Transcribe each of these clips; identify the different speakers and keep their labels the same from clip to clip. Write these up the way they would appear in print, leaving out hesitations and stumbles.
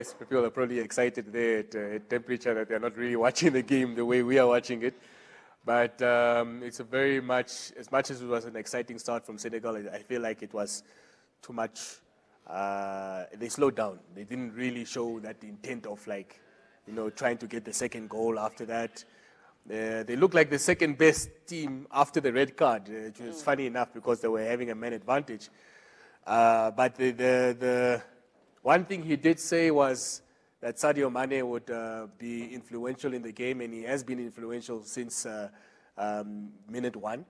Speaker 1: People are probably excited there at temperature that they're not really watching the game the way we are watching it. But it's a very much, as much as it was an exciting start from Senegal, I feel like it was too much. They slowed down. They didn't really show that intent of trying to get the second goal after that. They looked like the second best team after the red card, which was funny enough because they were having a man advantage. But the one thing he did say was that Sadio Mane would be influential in the game, and he has been influential since minute one.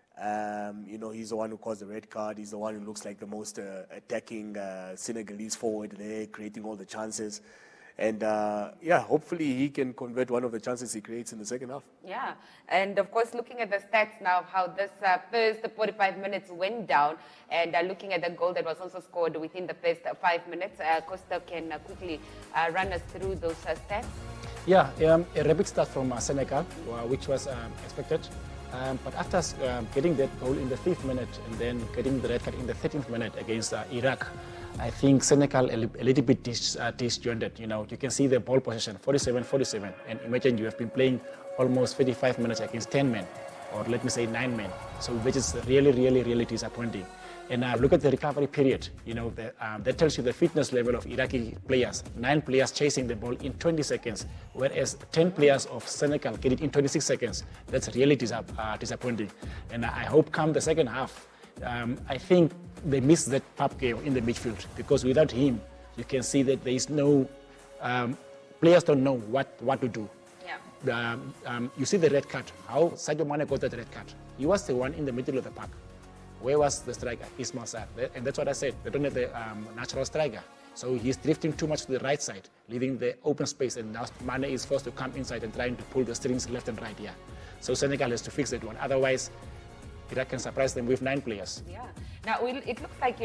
Speaker 1: He's the one who caused the red card. He's the one who looks like the most attacking Senegalese forward there, creating all the chances. And, hopefully he can convert one of the chances he creates in the second half.
Speaker 2: Yeah, and of course, looking at the stats now, how this first 45 minutes went down, and looking at the goal that was also scored within the first 5 minutes, Costa can quickly run us through those stats.
Speaker 3: Yeah, a rapid start from Senegal, which was expected. But after getting that goal in the 5th minute and then getting the red card in the 13th minute against Iraq, I think Senegal a little bit disjointed. You can see the ball possession, 47-47. And imagine you have been playing almost 35 minutes against 10 men, or let me say 9 men. So which is really, really, really disappointing. And look at the recovery period. That tells you the fitness level of Iraqi players. 9 players chasing the ball in 20 seconds, whereas 10 players of Senegal get it in 26 seconds. That's really disappointing. And I hope come the second half, I think they missed that Papke in the midfield, because without him, you can see that there is no, players don't know what to do.
Speaker 2: Yeah.
Speaker 3: You see the red card, how Sadio Mane got that red card. He was the one in the middle of the park. Where was the striker? Ismail Sarr. And that's what I said. They don't have the natural striker. So he's drifting too much to the right side, leaving the open space, and now Mane is forced to come inside and trying to pull the strings left and right here. So Senegal has to fix that one. Otherwise, Iraq can surprise them with 9 players.
Speaker 2: Yeah. Now, it looks like,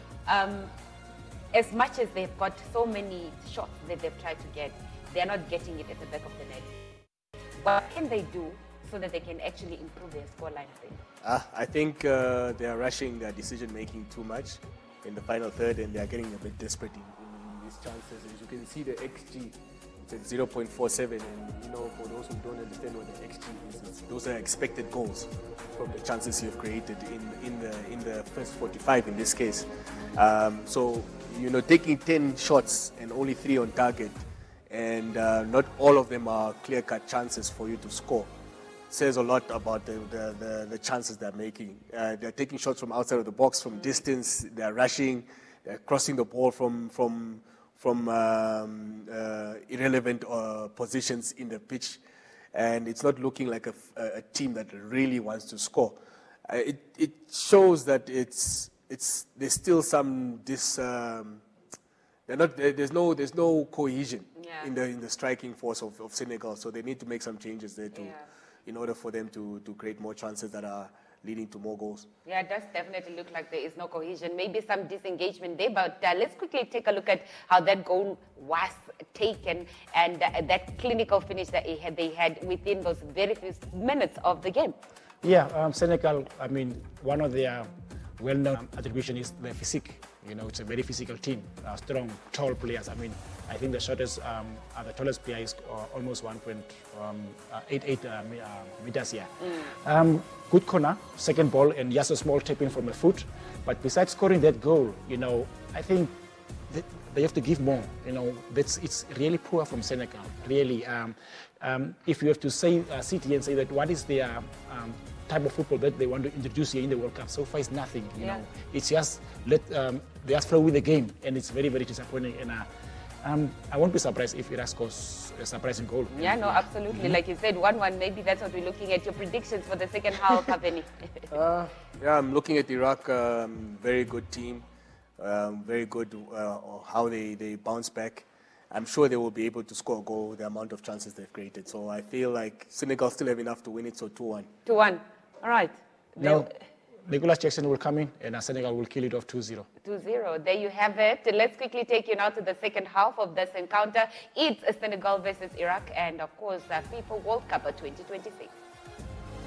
Speaker 2: as much as they've got so many shots that they've tried to get, they're not getting it at the back of the net. What can they do so that they can actually improve their scoreline?
Speaker 1: I think they are rushing their decision-making too much in the final third, and they are getting a bit desperate in these chances. As you can see, the XG, it's at 0.47, and for those who don't understand what the XG is, those are expected goals from the chances you've created in the first 45 in this case. So taking 10 shots and only 3 on target, and not all of them are clear-cut chances for you to score, says a lot about the chances they're making. They're taking shots from outside of the box, from distance. They're rushing. They're crossing the ball from irrelevant positions in the pitch, and it's not looking like a team that really wants to score. It shows that there's still some there's no cohesion in the striking force of Senegal, so they need to make some changes there in order for them to create more chances that are leading to more goals.
Speaker 2: Yeah, it does definitely look like there is no cohesion, maybe some disengagement there, but let's quickly take a look at how that goal was taken and that clinical finish that they had within those very few minutes of the game.
Speaker 3: Yeah, Senegal, I mean, one of their well-known attribution is their physique. It's a very physical team, strong, tall players. I mean, I think the shortest, the tallest player is almost 1.88 meters here. Good corner, second ball, and just a small tap in from a foot. But besides scoring that goal, I think they have to give more. It's really poor from Senegal. Really, if you have to say sit here and say that what is their type of football that they want to introduce here in the World Cup, so far it's nothing. It's just they just flow with the game, and it's very, very disappointing. And I won't be surprised if Iraq scores a surprising goal.
Speaker 2: Yeah, no, absolutely. Like you said, 1-1, maybe that's what we're looking at. Your predictions for the second half, Kaveni?
Speaker 1: I'm looking at Iraq, very good team, very good how they bounce back. I'm sure they will be able to score a goal, the amount of chances they've created. So I feel like Senegal still have enough to win it, so 2-1.
Speaker 2: 2-1, all right.
Speaker 3: Now, Nicolas Jackson will come in, and Senegal will kill it off 2-0.
Speaker 2: 2-0. There you have it. Let's quickly take you now to the second half of this encounter. It's Senegal versus Iraq, and of course, FIFA World Cup 2026.